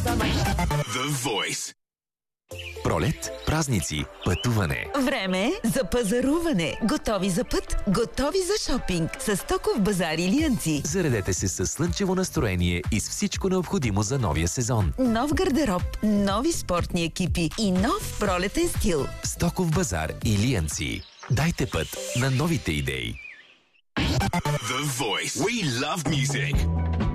The Voice. Пролет, празници, пътуване. Време за пазаруване. Готови за път, готови за шопинг. С Стоков базар Илиянци. Заредете се със слънчево настроение и с всичко необходимо за новия сезон. Нов гардероб, нови спортни екипи и нов пролетен стил. Стоков базар Илиянци. Дайте път на новите идеи. The Voice. We love music.